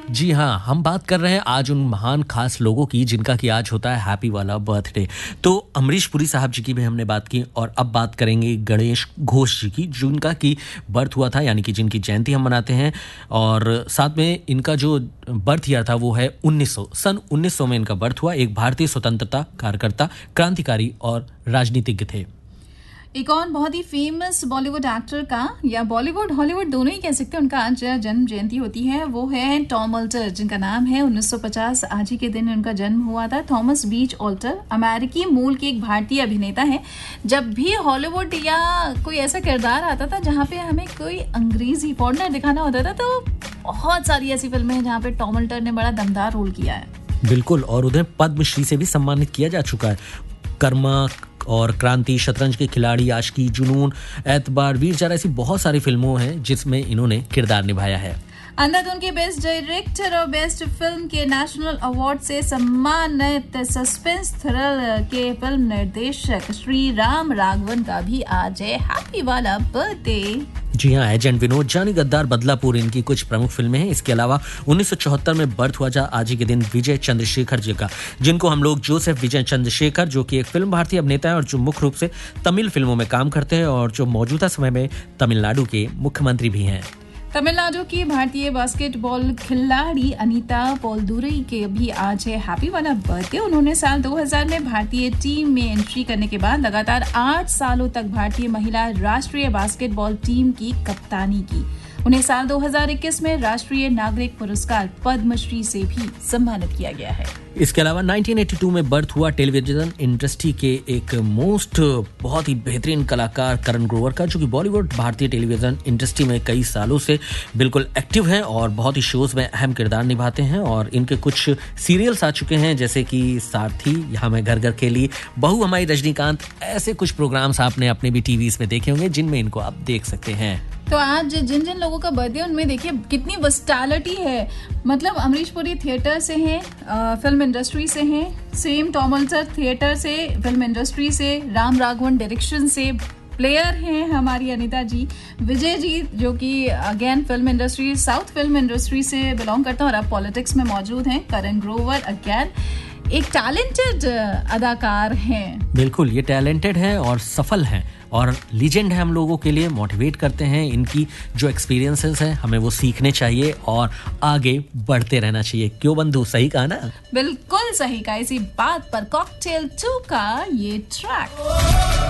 जी हाँ, हम बात कर रहे हैं आज उन महान खास लोगों की जिनका कि आज होता है हैप्पी वाला बर्थडे। तो अमरीश पुरी साहब जी की भी हमने बात की और अब बात करेंगे गणेश घोष जी की, जिनका कि बर्थ हुआ था, यानी कि जिनकी जयंती हम मनाते हैं। और साथ में इनका जो बर्थ ईयर था वो है 1900, सन 1900 में इनका बर्थ हुआ। एक भारतीय स्वतंत्रता कार्यकर्ता, क्रांतिकारी और राजनीतिज्ञ थे। एक और बहुत ही फेमस बॉलीवुड एक्टर का, या बॉलीवुड हॉलीवुड दोनों ही कह सकते हैं, उनका आज जन्म जयंती होती है। वो है टॉम ऑल्टर, जिनका नाम है 1950 आज ही के दिन उनका जन्म हुआ था। थॉमस बीच ऑल्टर अमेरिकी मूल के एक भारतीय अभिनेता हैं। जब भी हॉलीवुड या कोई ऐसा किरदार आता था जहाँ पे हमें कोई अंग्रेजी फॉरेनर दिखाना होता था, तो बहुत सारी ऐसी फिल्में हैं जहाँ पे टॉम ऑल्टर ने बड़ा दमदार रोल किया है। बिल्कुल, और उन्हें पद्मश्री से भी सम्मानित किया जा चुका है। कर्मा और क्रांति, शतरंज के खिलाड़ी, आशिकी, जुनून, एतबार, वीर ज़ारा, ऐसी बहुत सारी फिल्मों हैं जिसमें इन्होंने किरदार निभाया है। अंधाधुन के बेस्ट डायरेक्टर और बेस्ट फिल्म के नेशनल अवार्ड से सम्मानित सस्पेंस थ्रिलर के फिल्म निर्देशक श्री राम राघवन का भी आज है हैप्पी वाला बर्थडे। जी हाँ, एजेंट विनोद, जानी गद्दार, बदलापुर, इनकी कुछ प्रमुख फिल्में हैं। इसके अलावा 1974 में बर्थ हुआ आज ही के दिन विजय चंद्रशेखर जी का, जिनको हम लोग जोसेफ विजय चंद्रशेखर, जो कि एक फिल्म भारतीय अभिनेता है और जो मुख्य रूप से तमिल फिल्मों में काम करते हैं और जो मौजूदा समय में तमिलनाडु के मुख्यमंत्री भी हैं। तमिलनाडु की भारतीय बास्केटबॉल खिलाड़ी अनीता पोलदुरई के भी आज है हैप्पी वाला बर्थडे। उन्होंने साल 2000 में भारतीय टीम में एंट्री करने के बाद लगातार 8 सालों तक भारतीय महिला राष्ट्रीय बास्केटबॉल टीम की कप्तानी की। उन्हें साल 2021 में राष्ट्रीय नागरिक पुरस्कार पद्मश्री से भी सम्मानित किया गया है। इसके अलावा 1982 में बर्थ हुआ टेलीविजन इंडस्ट्री के एक बहुत ही बेहतरीन कलाकार करण ग्रोवर का, जो कि बॉलीवुड भारतीय टेलीविजन इंडस्ट्री में कई सालों से बिल्कुल एक्टिव हैं और बहुत ही शोज में अहम किरदार निभाते हैं। और इनके कुछ सीरियल्स आ चुके हैं, जैसे कि सारथी, यहाँ मैं घर घर खेली, बहू हमारी रजनीकांत, ऐसे कुछ प्रोग्राम्स आपने अपने भी टीवीज में देखे होंगे जिनमें इनको आप देख सकते हैं। तो आज जिन जिन लोगों का बर्थडे, उनमें देखिए कितनी वर्सटैलिटी है। मतलब अमरीश पुरी थिएटर से हैं, फिल्म इंडस्ट्री से हैं, सेम टॉम ऑल्टर थिएटर से, फिल्म इंडस्ट्री से, राम राघवन डायरेक्शन से, प्लेयर हैं हमारी अनीता जी, विजय जी जो कि again film industry, south film industry से बिलोंग करते हैं और अब पॉलिटिक्स में मौजूद हैं, करण ग्रोवर अगेन एक टैलेंटेड अदाकार हैं। बिल्कुल, ये टैलेंटेड है और सफल हैं और लीजेंड है, हम लोगों के लिए मोटिवेट करते हैं। इनकी जो एक्सपीरियंसेस हैं हमें वो सीखने चाहिए और आगे बढ़ते रहना चाहिए। क्यों बंधु, सही कहा ना? बिल्कुल सही कहा। इसी बात पर कॉकटेल 2 का ये ट्रैक।